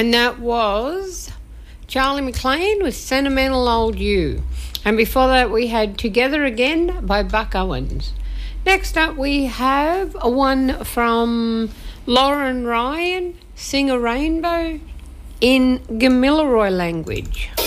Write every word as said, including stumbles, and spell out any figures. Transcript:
And that was Charlie McLean with Sentimental Old You. And before that we had Together Again by Buck Owens. Next up we have a one from Lauren Ryan, Sing a Rainbow in Gamilaroi language.